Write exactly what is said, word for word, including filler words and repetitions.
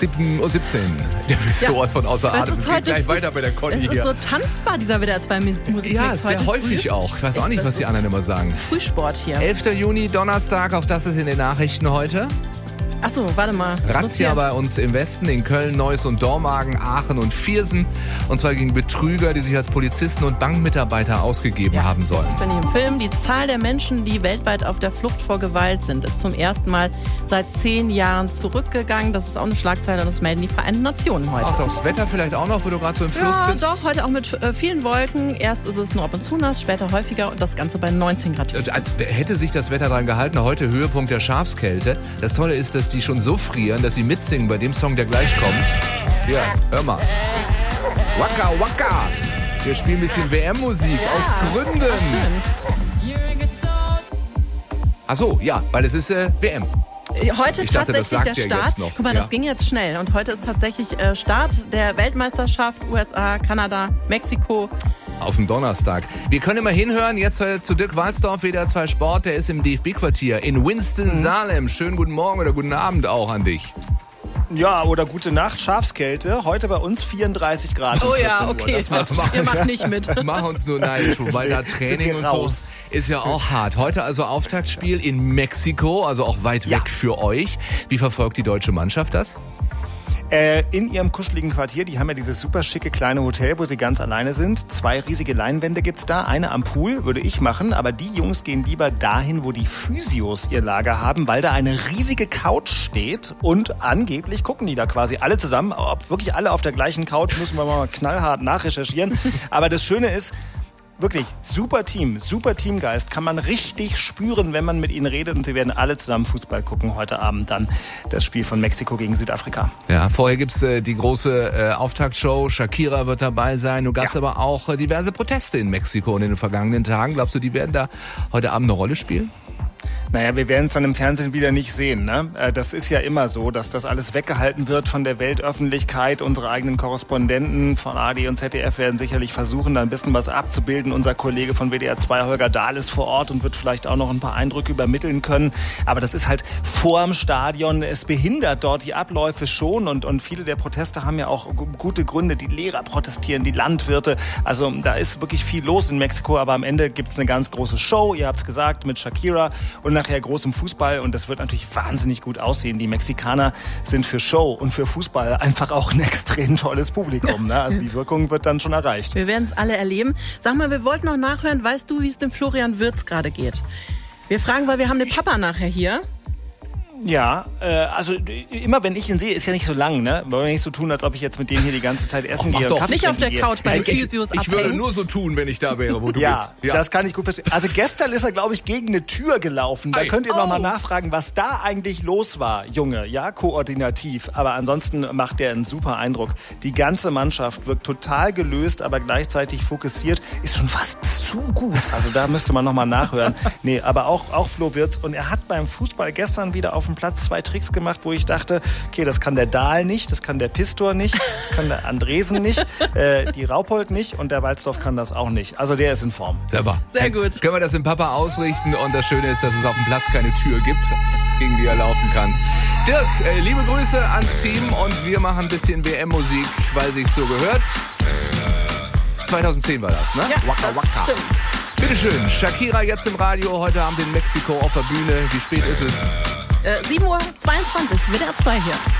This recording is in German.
sieben Uhr siebzehn. Der ist Ja. sowas von außer Das Atem. ist Es geht heute gleich früh- weiter bei der Conny Es ist hier. so tanzbar, dieser W D R zwei Musikmix. Ja, sehr heute häufig früh. auch. Ich weiß auch Ich- nicht, das was die ist anderen immer sagen. Frühsport hier. elfter Juni, Donnerstag, auch das ist in den Nachrichten heute. Achso, warte mal. Razzia Notieren. bei uns im Westen, in Köln, Neuss und Dormagen, Aachen und Viersen. Und zwar gegen Betrüger, die sich als Polizisten und Bankmitarbeiter ausgegeben Ja. haben sollen. Das bin ich im Film. Die Zahl der Menschen, die weltweit auf der Flucht vor Gewalt sind, ist zum ersten Mal seit zehn Jahren zurückgegangen. Das ist auch eine Schlagzeile und das melden die Vereinten Nationen heute. Ach, das Wetter vielleicht auch noch, wo du gerade so im Fluss Ja, bist. doch, heute auch mit äh, vielen Wolken. Erst ist es nur ab und zu nass, später häufiger und das Ganze bei neunzehn Grad. Als hätte sich das Wetter dran gehalten. Heute Höhepunkt der Schafskälte. Das Tolle ist, dass die schon so frieren, dass sie mitsingen bei dem Song, der gleich kommt. Hier, hör mal. Waka Waka. Wir spielen ein bisschen W M-Musik aus Gründen. Ach, schön. Ach so, ja, weil es ist äh, W M. Heute Ich dachte, das tatsächlich sagt der ihr Start. jetzt noch. Guck mal, Ja. das ging jetzt schnell. Und heute ist tatsächlich äh, Start der Weltmeisterschaft. U S A, Kanada, Mexiko. Auf den Donnerstag. Wir können immer hinhören, jetzt äh, zu Dirk Walzdorf, W D R zwei Sport, der ist im D F B-Quartier in Winston-Salem. Schönen guten Morgen oder guten Abend auch an dich. Ja, oder gute Nacht, Schafskälte. Heute bei uns vierunddreißig Grad. um Oh ja, vierzehn Uhr. okay. Das war's. Ihr macht nicht mit. Mach uns nur neidisch, weil da Training wir und raus. so ist ja auch hart. Heute also Auftaktspiel in Mexiko, also auch weit Ja. weg für euch. Wie verfolgt die deutsche Mannschaft das? Äh, in ihrem kuscheligen Quartier, die haben ja dieses super schicke kleine Hotel, wo sie ganz alleine sind. Zwei riesige Leinwände gibt's da, eine am Pool, würde ich machen. Aber die Jungs gehen lieber dahin, wo die Physios ihr Lager haben, weil da eine riesige Couch steht. Und angeblich gucken die da quasi alle zusammen. Ob wirklich alle auf der gleichen Couch, müssen wir mal knallhart nachrecherchieren. Aber das Schöne ist, wirklich, super Team, super Teamgeist, kann man richtig spüren, wenn man mit ihnen redet. Und sie werden alle zusammen Fußball gucken. Heute Abend dann das Spiel von Mexiko gegen Südafrika. Ja, vorher gibt's äh, die große äh, Auftaktshow. Shakira wird dabei sein. Nun gab's Ja. aber auch äh, diverse Proteste in Mexiko in den vergangenen Tagen. Glaubst du, die werden da heute Abend eine Rolle spielen? Naja, wir werden es dann im Fernsehen wieder nicht sehen. Ne? Äh, Das ist ja immer so, dass das alles weggehalten wird von der Weltöffentlichkeit. Unsere eigenen Korrespondenten von A R D und Z D F werden sicherlich versuchen, da ein bisschen was abzubilden. Unser Kollege von W D R zwei, Holger Dahl, ist vor Ort und wird vielleicht auch noch ein paar Eindrücke übermitteln können. Aber das ist halt vorm Stadion. Es behindert dort die Abläufe schon. Und, und viele der Proteste haben ja auch gu- gute Gründe. Die Lehrer protestieren, die Landwirte. Also da ist wirklich viel los in Mexiko. Aber am Ende gibt's eine ganz große Show. Ihr habt's gesagt, mit Shakira. Und nachher großem Fußball und das wird natürlich wahnsinnig gut aussehen. Die Mexikaner sind für Show und für Fußball einfach auch ein extrem tolles Publikum. Ne? Also die Wirkung wird dann schon erreicht. Wir werden es alle erleben. Sag mal, wir wollten noch nachhören, weißt du, wie es dem Florian Wirtz gerade geht? Wir fragen, weil wir haben den Papa nachher hier. Ja, äh, also immer wenn ich ihn sehe, ist ja nicht so lang, ne? Wollen wir nicht so tun, als ob ich jetzt mit dem hier die ganze Zeit essen Och, mach gehe. doch. und Kaffee Nicht auf der trinken Couch bei gehe. den Ich- Physios Ich würde abhängen. nur so tun, wenn ich da wäre, wo du Ja, bist. das kann ich gut verstehen. Also gestern ist er, glaube ich, gegen eine Tür gelaufen. Da Ei. könnt ihr noch mal Oh. nachfragen, was da eigentlich los war, Junge. Ja, koordinativ. Aber ansonsten macht er einen super Eindruck. Die ganze Mannschaft wirkt total gelöst, aber gleichzeitig fokussiert. Ist schon fast zu gut. Also da müsste man noch mal nachhören. Nee, aber auch, auch Flo Wirtz. Und er hat beim Fußball gestern wieder auf dem Platz zwei Tricks gemacht, wo ich dachte, okay, das kann der Dahl nicht, das kann der Pistor nicht, das kann der Andresen nicht, äh, die Raupold nicht und der Walzdorf kann das auch nicht. Also der ist in Form. Selber. Sehr gut. Können wir das dem Papa ausrichten und das Schöne ist, dass es auf dem Platz keine Tür gibt, gegen die er laufen kann. Dirk, äh, liebe Grüße ans Team und wir machen ein bisschen W M-Musik, weil sich's so gehört. zweitausendzehn war das, ne? Ja, Waka das Waka. stimmt. Bitteschön, Shakira jetzt im Radio, heute Abend in Mexiko auf der Bühne. Wie spät ist es? Äh, sieben Uhr zweiundzwanzig, W D R zwei hier.